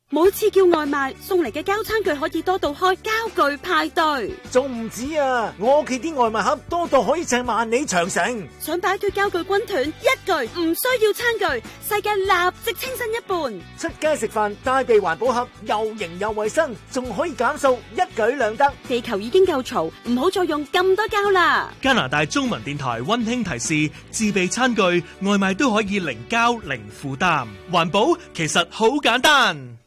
每次叫外賣送嚟嘅膠餐具可以多到開膠具派對， 仲唔止啊！我屋企啲外賣盒多到可以砌萬里長城。 想擺脫膠具軍團，一句唔需要餐具，世界立即清新一半。 出街食飯帶備環保盒，又型又衛生，仲可以減數，一舉兩得。 地球已經夠嘈，唔好再用咁多膠啦。 加拿大中文電台溫馨提示：自備餐具，外賣都可以零膠零負擔，環保其實好簡單。